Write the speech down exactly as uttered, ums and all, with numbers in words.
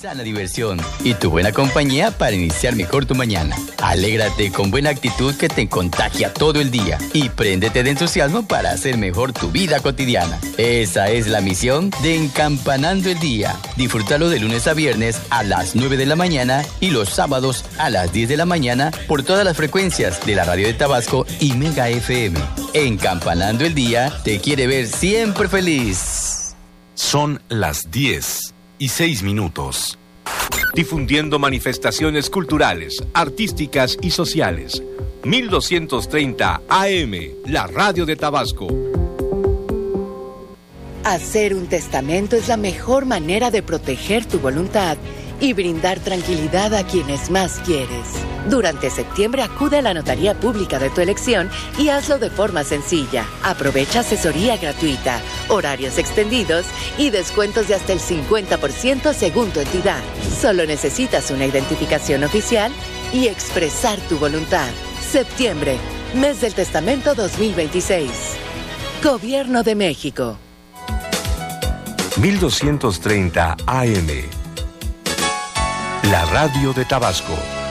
sana diversión y tu buena compañía para iniciar mejor tu mañana. Alégrate con buena actitud que te contagia todo el día y préndete de entusiasmo para hacer mejor tu vida cotidiana. Esa es la misión de Encampanando el Día. Disfrútalo de lunes a viernes a las nueve de la mañana y los sábados a las diez de la mañana por todas las frecuencias de la Radio de Tabasco y Mega F M. Encampanando el Día te quiere ver siempre feliz. Son las diez y seis minutos. Difundiendo manifestaciones culturales, artísticas y sociales. mil doscientos treinta A M, la Radio de Tabasco. Hacer un testamento es la mejor manera de proteger tu voluntad y brindar tranquilidad a quienes más quieres. Durante septiembre acude a la notaría pública de tu elección y hazlo de forma sencilla. Aprovecha asesoría gratuita, horarios extendidos y descuentos de hasta el cincuenta por ciento según tu entidad. Solo necesitas una identificación oficial y expresar tu voluntad. Septiembre, mes del testamento dos mil veintiséis. Gobierno de México. mil doscientos treinta A M, la Radio de Tabasco.